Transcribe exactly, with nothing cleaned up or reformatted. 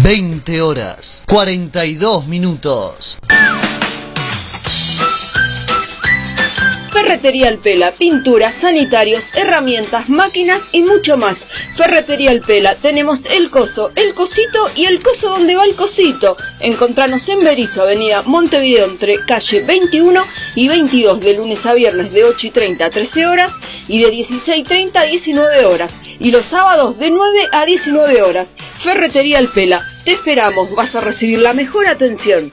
veinte horas, cuarenta y dos minutos. Ferretería El Pela, pinturas, sanitarios, herramientas, máquinas y mucho más. Ferretería El Pela, tenemos el coso, el cosito y el coso donde va el cosito. Encontranos en Berisso, avenida Montevideo, entre calle veintiuno y veintidós, de lunes a viernes de ocho y treinta a trece horas y de dieciséis y treinta a diecinueve horas. Y los sábados de nueve a diecinueve horas. Ferretería El Pela, te esperamos, vas a recibir la mejor atención.